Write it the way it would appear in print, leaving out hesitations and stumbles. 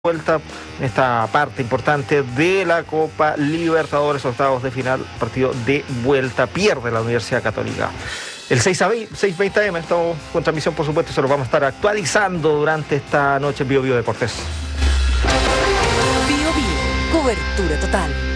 Vuelta en esta parte importante de la Copa Libertadores, octavos de final, partido de vuelta, pierde la Universidad Católica. El 6:20 AM, estamos con transmisión, por supuesto, se lo vamos a estar actualizando durante esta noche en Bio Deportes. Bio, cobertura total.